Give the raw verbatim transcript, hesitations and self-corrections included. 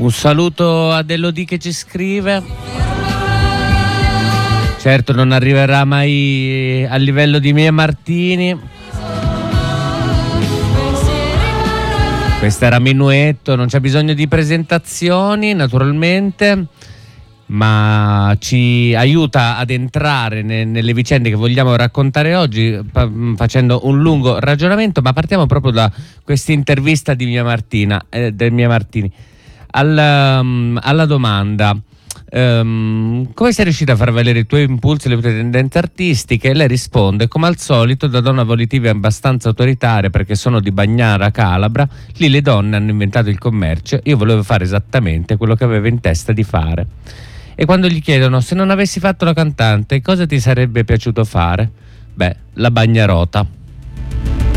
Un saluto ad Elodie che ci scrive. Certo non arriverà mai al livello di Mia Martini. Questo era Minuetto, non c'è bisogno di presentazioni naturalmente, ma ci aiuta ad entrare ne, nelle vicende che vogliamo raccontare oggi, pa- facendo un lungo ragionamento. Ma partiamo proprio da questa intervista di Mia Martina, eh, del Mia Martini. Alla, um, alla domanda um, come sei riuscita a far valere i tuoi impulsi e le tue tendenze artistiche, lei risponde: come al solito, da donna volitiva abbastanza autoritaria, perché sono di Bagnara Calabra, lì le donne hanno inventato il commercio, io volevo fare esattamente quello che avevo in testa di fare. E quando gli chiedono: se non avessi fatto la cantante, cosa ti sarebbe piaciuto fare? Beh, la bagnarota.